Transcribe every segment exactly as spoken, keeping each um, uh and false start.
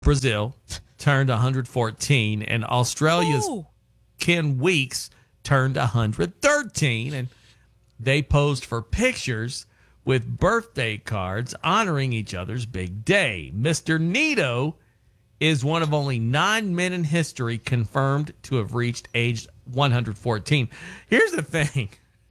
Brazil turned one hundred fourteen, and Australia's Ooh. Ken Weeks turned one hundred thirteen, and they posed for pictures with birthday cards honoring each other's big day. Mister Nito is one of only nine men in history confirmed to have reached age one hundred fourteen. Here's the thing.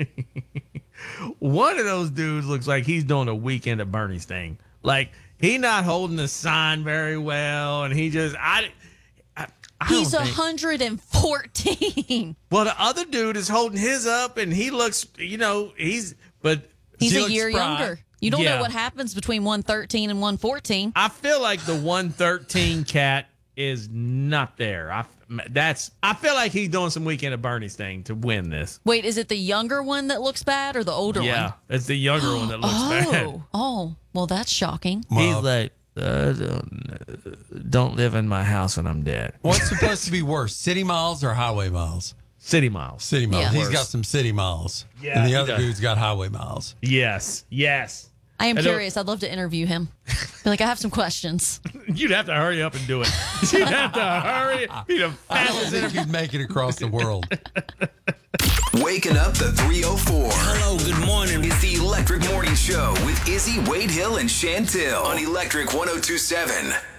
One of those dudes looks like he's doing a Weekend at Bernie's thing. Like, he not holding the sign very well, and he just, I, I, I He's don't think, one hundred fourteen. well, the other dude is holding his up, and he looks, you know, he's, but He's he a looks year spry. younger. You don't Yeah. know what happens between one thirteen and one fourteen. I feel like the one thirteen cat is not there. I that's I feel like he's doing some Weekend at Bernie's thing to win this. Wait, is it the younger one that looks bad or the older Yeah, one? it's the younger one that looks Oh, bad. oh, well, that's shocking. He's Well, like, uh, don't, don't live in my house when I'm dead. what's supposed to be worse, city miles or highway miles? City miles. City miles. Yeah. He's Worse. got some city miles. Yeah, and the he other does. dude's got highway miles. Yes, yes. I am I don't- curious. I'd love to interview him. Be like, I have some questions. You'd have to hurry up and do it. You'd have to hurry. Be the I don't fastest. think he'd make it across the world. Waking up the three oh four. Hello, good morning. It's the Electric Morning Show with Izzy, Wade Hill, and Chantel on Electric one oh two seven.